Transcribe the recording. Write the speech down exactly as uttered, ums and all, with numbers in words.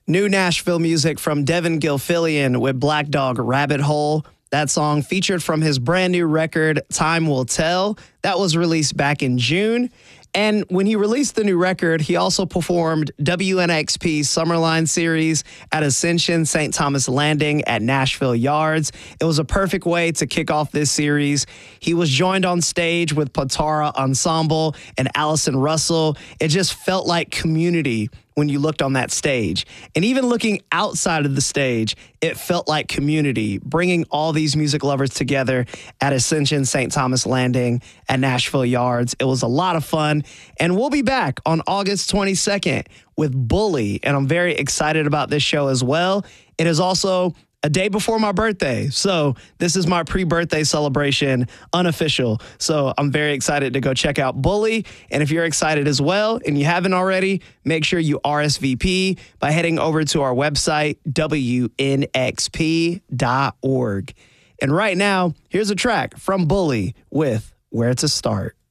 New Nashville music from Devin Gilfillian with Black Dog Rabbit Hole. That song featured from his brand new record, Time Will Tell. That was released back in June. And when he released the new record, he also performed W N X P's Summerline series at Ascension Saint Thomas Landing at Nashville Yards. It was a perfect way to kick off this series. He was joined on stage with Patara Ensemble and Allison Russell. It just felt like community when you looked on that stage. And even looking outside of the stage, it felt like community, bringing all these music lovers together at Ascension Saint Thomas Landing at Nashville Yards. It was a lot of fun. And we'll be back on August twenty-second with Bully. And I'm very excited about this show as well. It is also a day before my birthday. So this is my pre-birthday celebration, unofficial. So I'm very excited to go check out Bully. And if you're excited as well and you haven't already, make sure you R S V P by heading over to our website, W N X P dot org. And right now, here's a track from Bully with Where to Start.